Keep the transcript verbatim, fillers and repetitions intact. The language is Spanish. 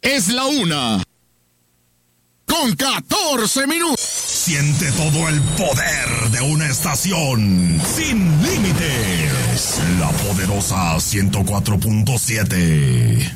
Es la una. Con catorce minutos. Siente todo el poder de una estación sin límites. La poderosa ciento cuatro punto siete.